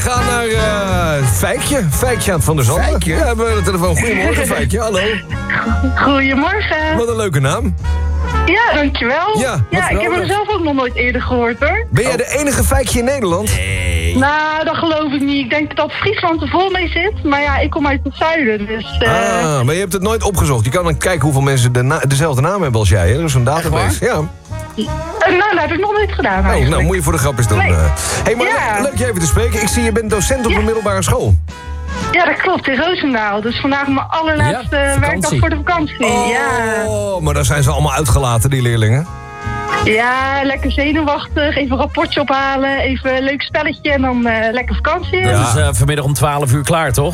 gaan naar Fijkje. Fijkje aan het Van der Zanden. Fijkje? Ja, we hebben de telefoon. Goedemorgen, Fijkje. Hallo. Goedemorgen. Wat een leuke naam. Ja, dankjewel. Ja, ik heb hem zelf ook nog nooit eerder gehoord, hoor. Ben jij de enige Fijkje in Nederland? Nee. Nou, dat geloof ik niet. Ik denk dat Friesland er vol mee zit. Maar ja, ik kom uit het zuiden, dus... Maar je hebt het nooit opgezocht. Je kan dan kijken hoeveel mensen dezelfde naam hebben als jij. Hè? Dat is zo'n database. Ja. nou, dat heb ik nog nooit gedaan, eigenlijk. Nou, moet je voor de grap eens doen. Nee. Hey, maar Ja. leuk je even te spreken. Ik zie je bent docent op een middelbare school. Ja, dat klopt, in Roosendaal. Dus vandaag mijn allerlaatste werkdag voor de vakantie. Oh, maar dan zijn ze allemaal uitgelaten, die leerlingen. Ja, lekker zenuwachtig. Even een rapportje ophalen. Even een leuk spelletje en dan lekker vakantie. Ja. Dus vanmiddag om 12 uur klaar, toch?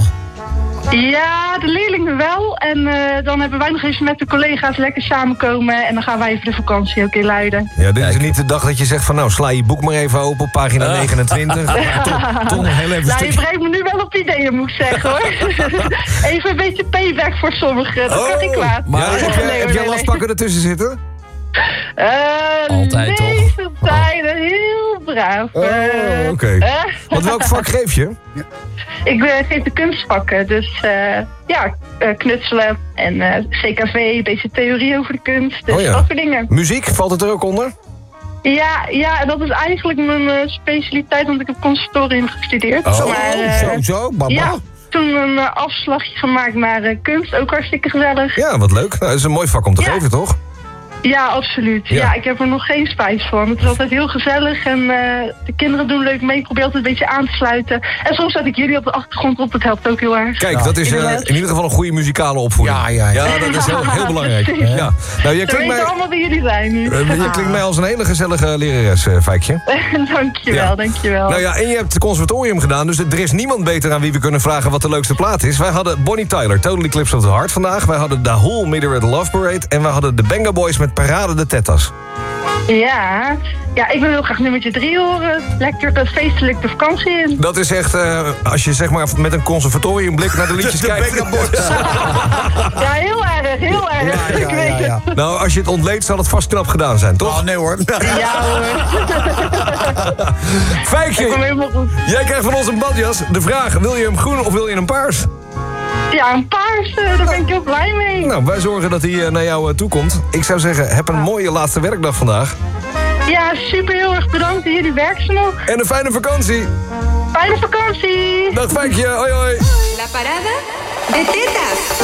Ja, de leerlingen wel. En dan hebben wij nog even met de collega's lekker samenkomen. En dan gaan wij even de vakantie ook in Leiden. Ja, dit is niet de dag dat je zegt van nou, sla je boek maar even open op pagina 29. Toch nog heel even een Nou, je stukje. brengt me nu wel op ideeën, moet ik zeggen, hoor. Even een beetje payback voor sommigen. Dat kan niet kwaad. Maar Nee, heb jij lastpakken ertussen zitten? Altijd, toch? nee, ze zijn heel braaf. Oké. Want welk vak geef je? Ik geef de kunstvakken, dus knutselen en CKV, een beetje theorie over de kunst, dus dat soort dingen. Muziek, valt het er ook onder? Ja, dat is eigenlijk mijn specialiteit, want ik heb conservatorium gestudeerd. Zo, baba. Ja, toen een afslagje gemaakt naar kunst, ook hartstikke gezellig. Ja, wat leuk. Nou, dat is een mooi vak om te geven, toch? Ja, absoluut. Ja. Ja, ik heb er nog geen spijt van. Het is altijd heel gezellig en de kinderen doen leuk mee. Ik probeer altijd een beetje aan te sluiten. En soms zet ik jullie op de achtergrond op, dat helpt ook heel erg. Kijk, dat is in ieder geval een goede muzikale opvoeding. Ja. Ja, dat is heel belangrijk. Ja. Nou, je Ze weten allemaal wie jullie zijn nu. je klinkt mij als een hele gezellige lerares, Fijkje. Dankjewel. Nou ja, en je hebt het conservatorium gedaan, dus er is niemand beter aan wie we kunnen vragen wat de leukste plaat is. Wij hadden Bonnie Tyler, Totally Eclipse of the Heart vandaag. Wij hadden Dahul, Meet at the Love Parade. En we hadden de Benga Boys met Parade de Tettas. Ja, ik wil heel graag nummertje 3 horen. Lekker feestelijk de vakantie in. Dat is echt, als je zeg maar met een conservatoriumblik naar de liedjes kijkt. Ja, heel erg. Ik weet het. Nou, als je het ontleedt, zal het vast knap gedaan zijn, toch? Oh, nee hoor. Ja hoor. Fijkje, Ik kom helemaal goed. jij krijgt van ons een badjas. De vraag, wil je hem groen of wil je hem paars? Ja, een paars, daar ben ik heel blij mee. Nou, wij zorgen dat hij naar jou toe komt. Ik zou zeggen, heb een mooie laatste werkdag vandaag. Ja, super heel erg bedankt. Jullie werken ze nog. En een fijne vakantie. Fijne vakantie. Dag Fijkje, hoi hoi. La parada de tetas.